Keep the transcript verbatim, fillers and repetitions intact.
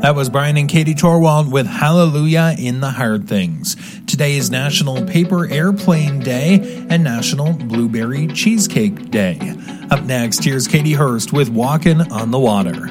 That was Brian and Katie Torwald with Hallelujah in the Hard Things. Today is National Paper Airplane Day and National Blueberry Cheesecake Day. Up next, here's Katie Hurst with Walkin' on the Water.